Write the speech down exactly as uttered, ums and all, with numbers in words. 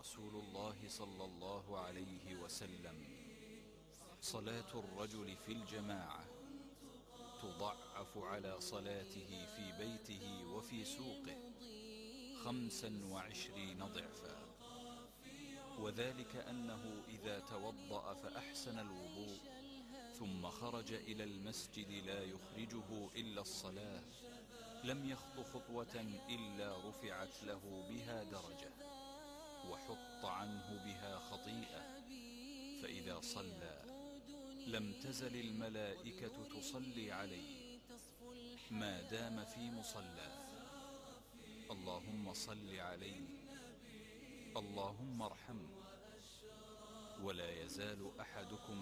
رسول الله صلى الله عليه وسلم: صلاة الرجل في الجماعة تضعف على صلاته في بيته وفي سوقه خمسا وعشرين ضعفا، وذلك أنه إذا توضأ فأحسن الوضوء ثم خرج إلى المسجد لا يخرجه إلا الصلاة لم يخط خطوة إلا رفعت له بها درجة وحط عنه بها خطيئة، فإذا صلى لم تزل الملائكة تصلي عليه ما دام في مصلاه. اللهم صل عليه، اللهم ارحمه. ولا يزال أحدكم